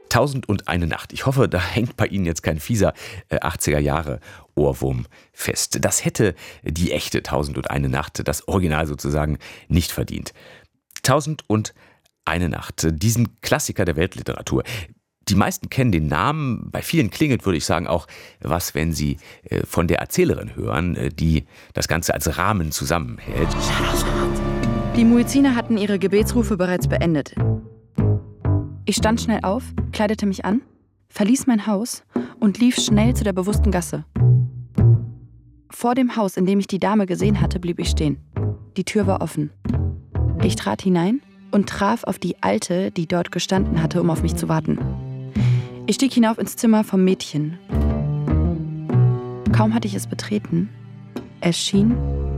1001 Nacht. Ich hoffe, da hängt bei Ihnen jetzt kein fieser 80er-Jahre-Ohrwurm fest. Das hätte die echte 1001 Nacht, das Original sozusagen, nicht verdient. 1001 Nacht, diesen Klassiker der Weltliteratur. Die meisten kennen den Namen, bei vielen klingelt, würde ich sagen, auch was, wenn sie von der Erzählerin hören, die das Ganze als Rahmen zusammenhält. Die Muezziner hatten ihre Gebetsrufe bereits beendet. Ich stand schnell auf, kleidete mich an, verließ mein Haus und lief schnell zu der bewussten Gasse. Vor dem Haus, in dem ich die Dame gesehen hatte, blieb ich stehen. Die Tür war offen. Ich trat hinein und traf auf die Alte, die dort gestanden hatte, um auf mich zu warten. Ich stieg hinauf ins Zimmer vom Mädchen. Kaum hatte ich es betreten, erschien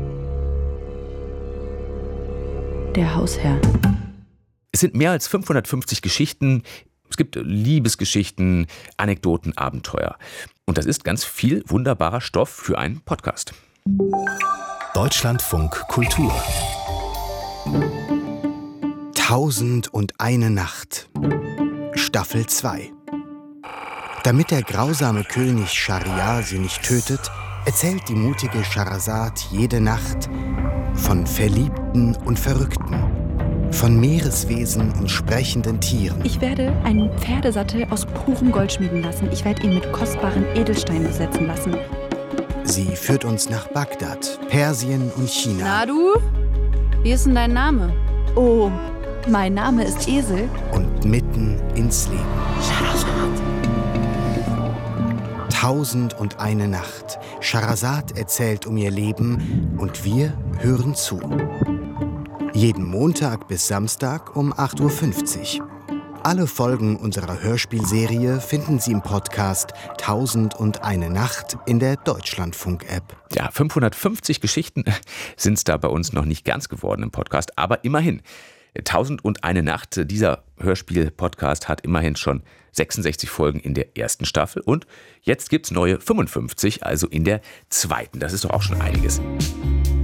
der Hausherr. Es sind mehr als 550 Geschichten. Es gibt Liebesgeschichten, Anekdoten, Abenteuer. Und das ist ganz viel wunderbarer Stoff für einen Podcast. Deutschlandfunk Kultur. 1001 Nacht. Staffel 2. Damit der grausame König Schahriar sie nicht tötet, erzählt die mutige Schehersad jede Nacht von Verliebten und Verrückten, von Meereswesen und sprechenden Tieren. Ich werde einen Pferdesattel aus purem Gold schmieden lassen. Ich werde ihn mit kostbaren Edelsteinen besetzen lassen. Sie führt uns nach Bagdad, Persien und China. Na du? Wie ist denn dein Name? Oh, mein Name ist Esel. Und mitten ins Leben. 1001 Nacht. Schehersad erzählt um ihr Leben und wir hören zu. Jeden Montag bis Samstag um 8.50 Uhr. Alle Folgen unserer Hörspielserie finden Sie im Podcast 1001 Nacht in der Deutschlandfunk-App. Ja, 550 Geschichten sind es da bei uns noch nicht ganz geworden im Podcast, aber immerhin. 1001 Nacht, dieser Hörspiel-Podcast hat immerhin schon 66 Folgen in der ersten Staffel und jetzt gibt's neue 55, also in der zweiten. Das ist doch auch schon einiges.